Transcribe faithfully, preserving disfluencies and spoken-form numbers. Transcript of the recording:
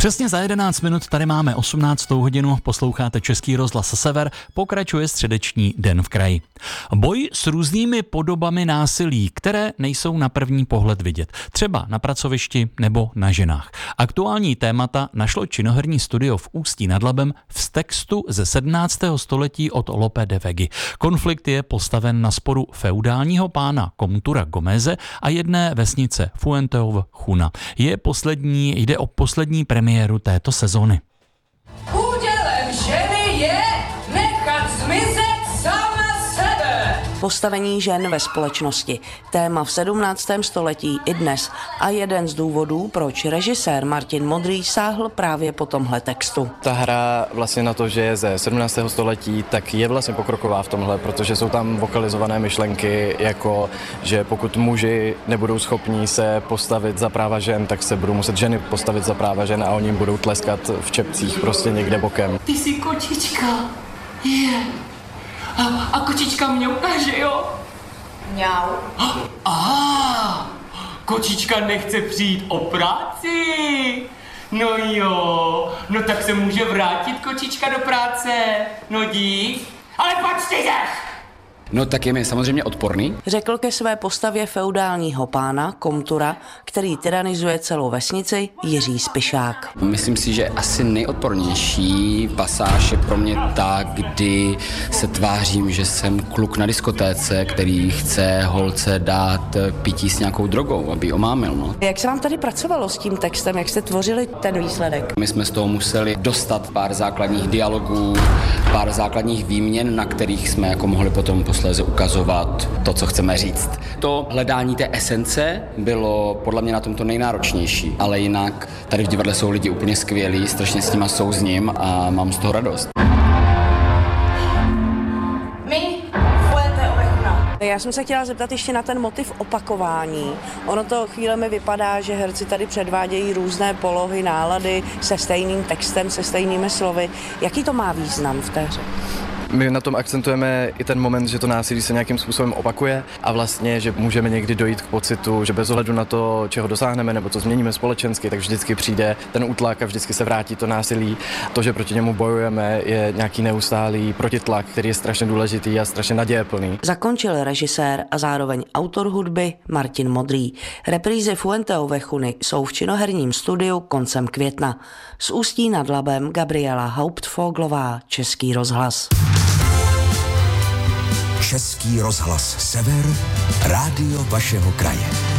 Přesně za jedenáct minut tady máme osmnáctou hodinu, posloucháte Český rozhlas Sever, pokračuje středeční Den v kraji. Boj s různými podobami násilí, které nejsou na první pohled vidět, třeba na pracovišti nebo na ženách. Aktuální témata našlo činoherní studio v Ústí nad Labem v textu ze sedmnáctého století od Lope de Vegy. Konflikt je postaven na sporu feudálního pána Komtura Gomeze a jedné vesnice Fuenteova Chuna. Je poslední, jde o poslední premiéru této sezóny. Údělem ženy je nechat zmizet sama sebe. Postavení žen ve společnosti. Téma v sedmnáctém století i dnes a jeden z důvodů, proč režisér Martin Modrý sáhl právě po tomhle textu. Ta hra vlastně na to, že je ze sedmnáctého století, tak je vlastně pokroková v tomhle, protože jsou tam vokalizované myšlenky, jako že pokud muži nebudou schopní se postavit za práva žen, tak se budou muset ženy postavit za práva žen a oni jim budou tleskat v čepcích prostě někde bokem. Ty jsi kočička. Je. A, a kočička mě ukáže, jo? Mňau. A, kočička nechce přijít o práci. No jo, no tak se může vrátit kočička do práce. No dík. Ale počkej jdeš! No tak je mi samozřejmě odporný. Řekl ke své postavě feudálního pána Komtura, který tyranizuje celou vesnici, Jiří Spišák. Myslím si, že asi nejodpornější pasáž je pro mě ta, kdy se tvářím, že jsem kluk na diskotéce, který chce holce dát pití s nějakou drogou, aby ji omámil. No. Jak se vám tady pracovalo s tím textem, jak jste tvořili ten výsledek? My jsme z toho museli dostat pár základních dialogů, pár základních výměn, na kterých jsme jako mohli potom posléze ukazovat to, co chceme říct. To hledání té esence bylo podle mě na tomto nejnáročnější, ale jinak tady v divadle jsou lidi úplně skvělí, strašně s nima souzním a mám z toho radost. My, Fuenteova Chuna. Já jsem se chtěla zeptat ještě na ten motiv opakování. Ono to chvílemi vypadá, že herci tady předvádějí různé polohy, nálady se stejným textem, se stejnými slovy. Jaký to má význam v té hře? My na tom akcentujeme i ten moment, že to násilí se nějakým způsobem opakuje a vlastně, že můžeme někdy dojít k pocitu, že bez ohledu na to, čeho dosáhneme nebo co změníme společensky, tak vždycky přijde ten útlak a vždycky se vrátí to násilí. To, že proti němu bojujeme, je nějaký neustálý protitlak, který je strašně důležitý a strašně nadějeplný. Zakončil režisér a zároveň autor hudby Martin Modrý. Reprízy Fuenteovy Chuny jsou v činoherním studiu koncem května. Z Ústí nad Labem Gabriela Hauptfoglová, Český rozhlas. Český rozhlas Sever, rádio vašeho kraje.